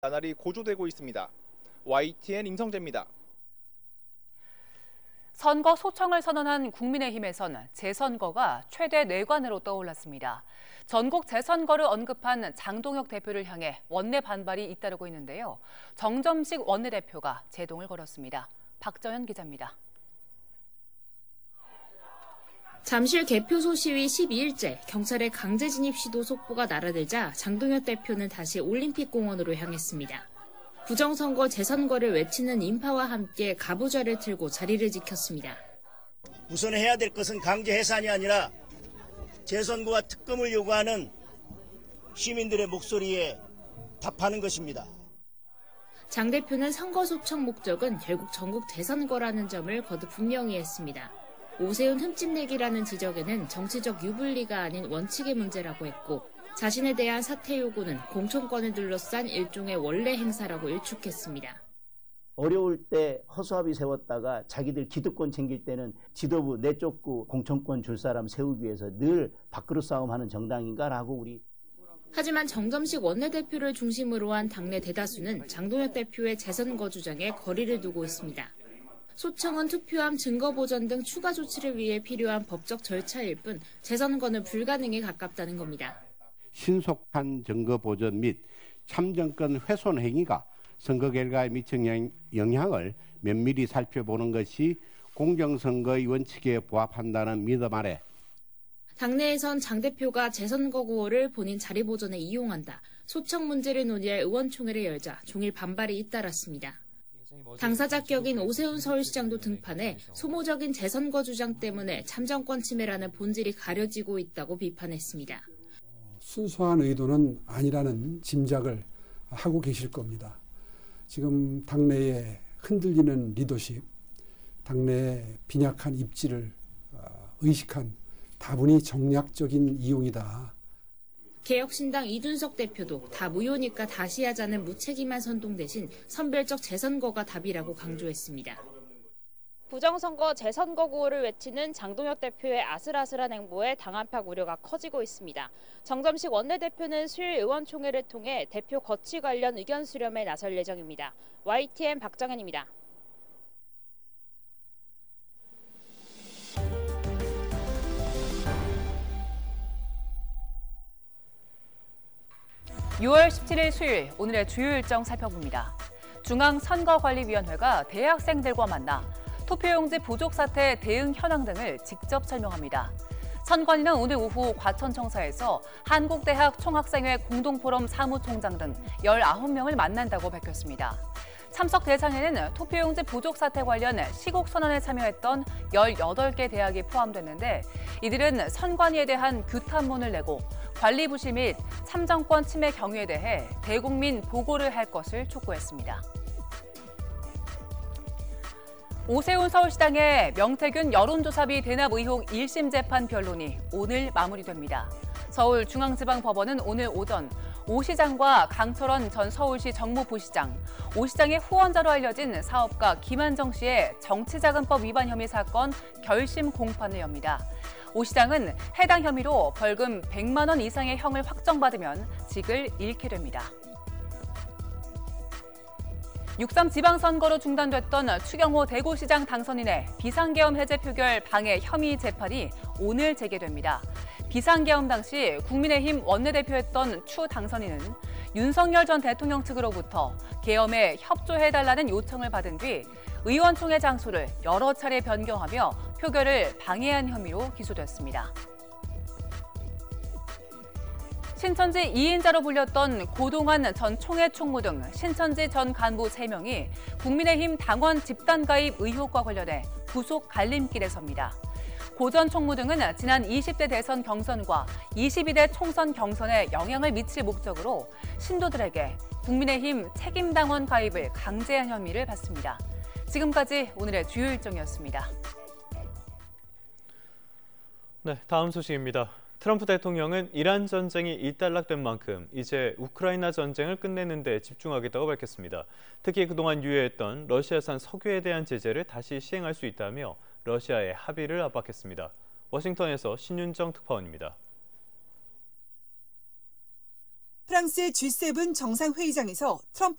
나날이 고조되고 있습니다. YTN 임성재입니다. 선거 소청을 선언한 국민의힘에선 재선거가 최대 뇌관으로 떠올랐습니다. 전국 재선거를 언급한 장동혁 대표를 향해 원내 반발이 잇따르고 있는데요. 정점식 원내대표가 제동을 걸었습니다. 박정현 기자입니다. 잠실 개표소 시위 12일째 경찰의 강제 진입 시도 속보가 날아들자 장동혁 대표는 다시 올림픽공원으로 향했습니다. 부정선거 재선거를 외치는 인파와 함께 가부좌를 틀고 자리를 지켰습니다. 우선 해야 될 것은 강제 해산이 아니라 재선거와 특검을 요구하는 시민들의 목소리에 답하는 것입니다. 장 대표는 선거 소청 목적은 결국 전국 재선거라는 점을 거듭 분명히 했습니다. 오세훈 흠집내기라는 지적에는 정치적 유불리가 아닌 원칙의 문제라고 했고 자신에 대한 사퇴 요구는 공천권을 둘러싼 일종의 원래 행사라고 일축했습니다. 어려울 때 허수아비 세웠다가 자기들 기득권 챙길 때는 지도부 내쫓고 공천권 줄 사람 세우기 위해서 늘 밥그릇 싸움하는 정당인가라고 우리. 하지만 정점식 원내대표를 중심으로 한 당내 대다수는 장동혁 대표의 재선거 주장에 거리를 두고 있습니다. 소청은 투표함 증거 보전 등 추가 조치를 위해 필요한 법적 절차일 뿐 재선거는 불가능에 가깝다는 겁니다. 신속한 증거 보전 및 참정권 훼손 행위가 선거 결과에 미친 영향을 면밀히 살펴보는 것이 공정선거의 원칙에 부합한다는 믿음 아래 당내에선 장 대표가 재선거 구호를 본인 자리 보전에 이용한다. 소청 문제를 논의할 의원총회를 열자 종일 반발이 잇따랐습니다. 당사자 격인 오세훈 서울시장도 등판해 소모적인 재선거 주장 때문에 참정권 침해라는 본질이 가려지고 있다고 비판했습니다. 순수한 의도는 아니라는 짐작을 하고 계실 겁니다. 지금 당내에 흔들리는 리더십, 당내의 빈약한 입지를 의식한 다분히 정략적인 이용이다. 개혁신당 이준석 대표도 다 무효니까 다시 하자는 무책임한 선동 대신 선별적 재선거가 답이라고 강조했습니다. 부정선거 재선거 구호를 외치는 장동혁 대표의 아슬아슬한 행보에 당 안팎 우려가 커지고 있습니다. 정점식 원내대표는 수요일 의원총회를 통해 대표 거취 관련 의견 수렴에 나설 예정입니다. YTN 박정현입니다. (6월 17일) 수요일 오늘의 주요 일정 살펴봅니다. 중앙선거관리위원회가 대학생들과 만나 투표용지 부족 사태 대응 현황 등을 직접 설명합니다. 선관위는 오늘 오후 과천청사에서 한국대학 총학생회 공동포럼 사무총장 등 19명을 만난다고 밝혔습니다. 참석 대상에는 투표용지 부족 사태 관련 시국선언에 참여했던 18개 대학이 포함됐는데 이들은 선관위에 대한 규탄문을 내고 관리 부실 및 참정권 침해 경위에 대해 대국민 보고를 할 것을 촉구했습니다. 오세훈 서울시장의 명태균 여론조사비 대납 의혹 1심 재판 변론이 오늘 마무리됩니다. 서울중앙지방법원은 오늘 오전 오 시장과 강철원 전 서울시 정무부시장, 오 시장의 후원자로 알려진 사업가 김한정 씨의 정치자금법 위반 혐의 사건 결심 공판을 엽니다. 오 시장은 해당 혐의로 벌금 100만 원 이상의 형을 확정받으면 직을 잃게 됩니다. 6.3 지방선거로 중단됐던 추경호 대구시장 당선인의 비상계엄 해제 표결 방해 혐의 재판이 오늘 재개됩니다. 비상계엄 당시 국민의힘 원내대표였던 추 당선인은 윤석열 전 대통령 측으로부터 계엄에 협조해달라는 요청을 받은 뒤 의원총회 장소를 여러 차례 변경하며 표결을 방해한 혐의로 기소됐습니다. 신천지 2인자로 불렸던 고동환 전 총회 총무 등 신천지 전 간부 3명이 국민의힘 당원 집단 가입 의혹과 관련해 구속 갈림길에 섭니다. 고 전 총무 등은 지난 20대 대선 경선과 22대 총선 경선에 영향을 미칠 목적으로 신도들에게 국민의힘 책임당원 가입을 강제한 혐의를 받습니다. 지금까지 오늘의 주요 일정이었습니다. 네, 다음 소식입니다. 트럼프 대통령은 이란 전쟁이 일단락된 만큼 이제 우크라이나 전쟁을 끝내는 데 집중하겠다고 밝혔습니다. 특히 그동안 유예했던 러시아산 석유에 대한 제재를 다시 시행할 수 있다며 러시아의 합의를 압박했습니다. 워싱턴에서 신윤정 특파원입니다. 프랑스 G7 정상회의장에서 트럼프